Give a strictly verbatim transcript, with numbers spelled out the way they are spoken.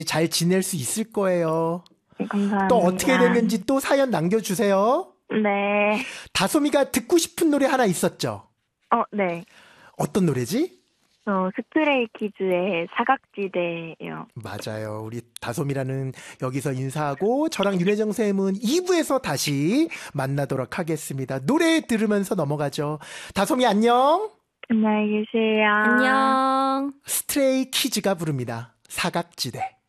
잘 지낼 수 있을 거예요. 감사합니다. 또 어떻게 됐는지 또 사연 남겨주세요. 네. 다솜이가 듣고 싶은 노래 하나 있었죠? 어, 네. 어떤 노래지? 어, 스트레이키즈의 사각지대예요. 맞아요. 우리 다솜이라는 여기서 인사하고 저랑 윤혜정 쌤은 이 부에서 다시 만나도록 하겠습니다. 노래 들으면서 넘어가죠. 다솜이 안녕. 안녕히 계세요. 안녕. 스트레이 키즈가 부릅니다. 사각지대.